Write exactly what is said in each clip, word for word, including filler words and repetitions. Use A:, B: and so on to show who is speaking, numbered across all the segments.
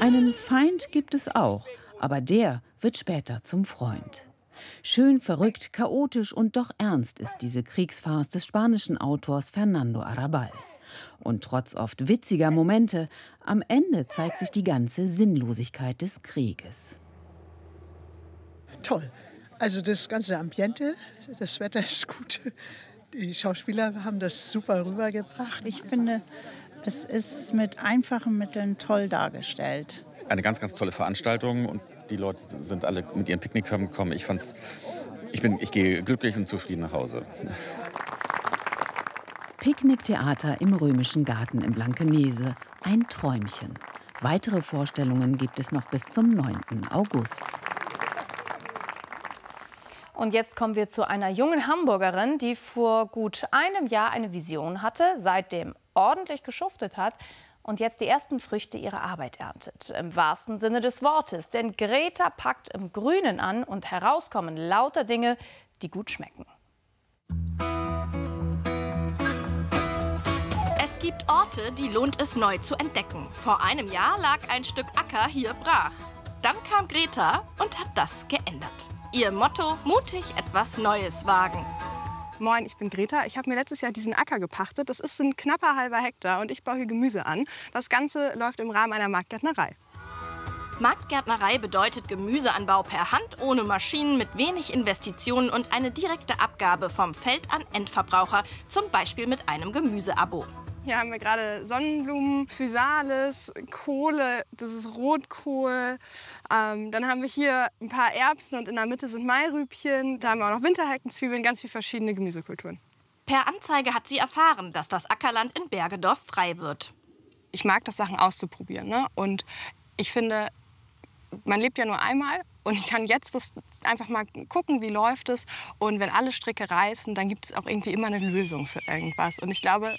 A: Einen Feind gibt es auch, aber der wird später zum Freund. Schön verrückt, chaotisch und doch ernst ist diese Kriegsfarce des spanischen Autors Fernando Arrabal. Und trotz oft witziger Momente, am Ende zeigt sich die ganze Sinnlosigkeit des Krieges.
B: Toll. Also das ganze Ambiente, das Wetter ist gut. Die Schauspieler haben das super rübergebracht.
C: Ich finde, es ist mit einfachen Mitteln toll dargestellt.
D: Eine ganz, ganz tolle Veranstaltung und die Leute sind alle mit ihren Picknickkörben gekommen. Ich fand's, ich bin, ich gehe glücklich und zufrieden nach Hause.
A: Picknicktheater im Römischen Garten in Blankenese. Ein Träumchen. Weitere Vorstellungen gibt es noch bis zum neunten August.
E: Und jetzt kommen wir zu einer jungen Hamburgerin, die vor gut einem Jahr eine Vision hatte, seitdem ordentlich geschuftet hat und jetzt die ersten Früchte ihrer Arbeit erntet. Im wahrsten Sinne des Wortes. Denn Greta packt im Grünen an und heraus kommen lauter Dinge, die gut schmecken.
F: Es gibt Orte, die lohnt es neu zu entdecken. Vor einem Jahr lag ein Stück Acker hier brach. Dann kam Greta und hat das geändert. Ihr Motto: mutig etwas Neues wagen.
G: Moin, ich bin Greta. Ich habe mir letztes Jahr diesen Acker gepachtet. Das ist ein knapper halber Hektar und ich baue hier Gemüse an. Das Ganze läuft im Rahmen einer Marktgärtnerei.
F: Marktgärtnerei bedeutet Gemüseanbau per Hand, ohne Maschinen, mit wenig Investitionen und eine direkte Abgabe vom Feld an Endverbraucher, zum Beispiel mit einem Gemüseabo.
G: Hier haben wir gerade Sonnenblumen, Physalis, Kohle, das ist Rotkohl. Ähm, dann haben wir hier ein paar Erbsen und in der Mitte sind Mairübchen. Da haben wir auch noch Winterheckenzwiebeln, ganz viele verschiedene Gemüsekulturen.
F: Per Anzeige hat sie erfahren, dass das Ackerland in Bergedorf frei wird.
G: Ich mag das, Sachen auszuprobieren, ne? Und ich finde, man lebt ja nur einmal. Und ich kann jetzt das einfach mal gucken, wie läuft es. Und wenn alle Stricke reißen, dann gibt es auch irgendwie immer eine Lösung für irgendwas. Und ich glaube,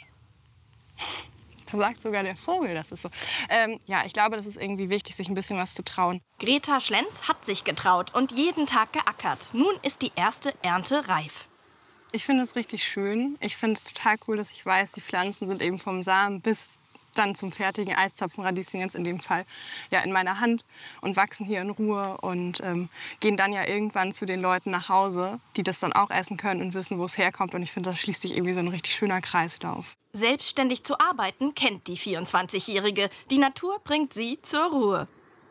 G: da sagt sogar der Vogel, das ist so. Ähm, ja, ich glaube, das ist irgendwie wichtig, sich ein bisschen was zu trauen.
F: Greta Schlenz hat sich getraut und jeden Tag geackert. Nun ist die erste Ernte reif.
G: Ich finde es richtig schön. Ich finde es total cool, dass ich weiß, die Pflanzen sind eben vom Samen bis dann zum fertigen Eiszapfenradieschen jetzt in dem Fall ja in meiner Hand und wachsen hier in Ruhe und ähm, gehen dann ja irgendwann zu den Leuten nach Hause, die das dann auch essen können und wissen, wo es herkommt. Und ich finde, das schließt sich irgendwie so ein richtig schöner Kreislauf.
F: Selbstständig zu arbeiten kennt die vierundzwanzigjährige. Die Natur bringt sie zur Ruhe.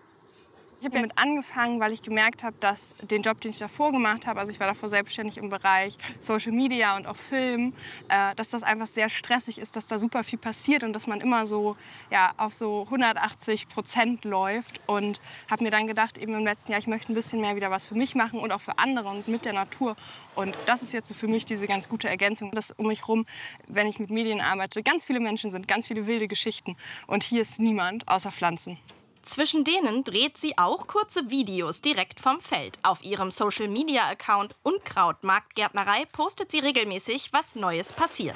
G: Ich habe damit angefangen, weil ich gemerkt habe, dass den Job, den ich davor gemacht habe, also ich war davor selbstständig im Bereich Social Media und auch Film, äh, dass das einfach sehr stressig ist, dass da super viel passiert und dass man immer so ja, auf so hundertachtzig Prozent läuft. Und habe mir dann gedacht, eben im letzten Jahr, ich möchte ein bisschen mehr wieder was für mich machen und auch für andere und mit der Natur. Und das ist jetzt so für mich diese ganz gute Ergänzung, dass um mich rum, wenn ich mit Medien arbeite, ganz viele Menschen sind, ganz viele wilde Geschichten. Und hier ist niemand außer Pflanzen.
F: Zwischen denen dreht sie auch kurze Videos direkt vom Feld. Auf ihrem Social-Media-Account Unkraut Marktgärtnerei postet sie regelmäßig, was Neues passiert.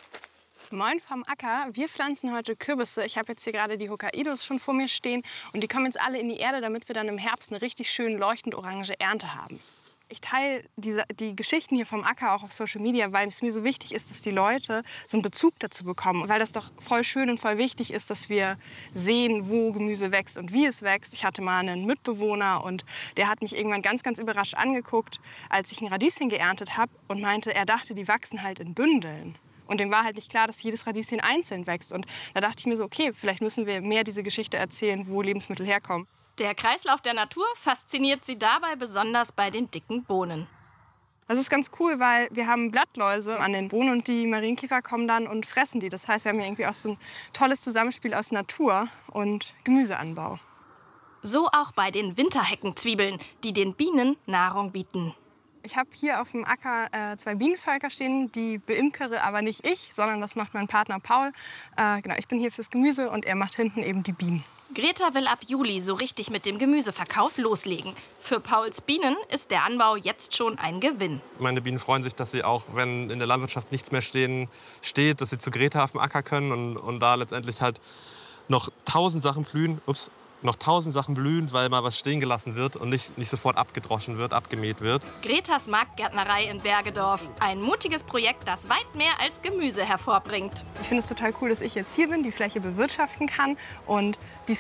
G: Moin vom Acker. Wir pflanzen heute Kürbisse. Ich habe jetzt hier gerade die Hokkaidos schon vor mir stehen. Und die kommen jetzt alle in die Erde, damit wir dann im Herbst eine richtig schön leuchtend orange Ernte haben. Ich teile diese, die Geschichten hier vom Acker auch auf Social Media, weil es mir so wichtig ist, dass die Leute so einen Bezug dazu bekommen. Weil das doch voll schön und voll wichtig ist, dass wir sehen, wo Gemüse wächst und wie es wächst. Ich hatte mal einen Mitbewohner und der hat mich irgendwann ganz, ganz überrascht angeguckt, als ich ein Radieschen geerntet habe und meinte, er dachte, die wachsen halt in Bündeln. Und dem war halt nicht klar, dass jedes Radieschen einzeln wächst. Und da dachte ich mir so, okay, vielleicht müssen wir mehr diese Geschichte erzählen, wo Lebensmittel herkommen.
F: Der Kreislauf der Natur fasziniert sie dabei besonders bei den dicken Bohnen.
G: Das ist ganz cool, weil wir haben Blattläuse an den Bohnen und die Marienkäfer kommen dann und fressen die. Das heißt, wir haben hier irgendwie auch so ein tolles Zusammenspiel aus Natur und Gemüseanbau.
F: So auch bei den Winterheckenzwiebeln, die den Bienen Nahrung bieten.
G: Ich habe hier auf dem Acker äh, zwei Bienenvölker stehen, die beimkere aber nicht ich, sondern das macht mein Partner Paul. Äh, genau, ich bin hier fürs Gemüse und er macht hinten eben die Bienen.
F: Greta will ab Juli so richtig mit dem Gemüseverkauf loslegen. Für Pauls Bienen ist der Anbau jetzt schon ein Gewinn.
H: Meine Bienen freuen sich, dass sie auch, wenn in der Landwirtschaft nichts mehr stehen, steht, dass sie zu Greta auf dem Acker können und, und da letztendlich halt noch tausend Sachen blühen. Ups. noch tausend Sachen blühen, weil mal was stehen gelassen wird und nicht, nicht sofort abgedroschen wird, abgemäht wird.
F: Gretas Marktgärtnerei in Bergedorf. Ein mutiges Projekt, das weit mehr als Gemüse hervorbringt.
G: Ich finde es total cool, dass ich jetzt hier bin, die Fläche bewirtschaften kann und die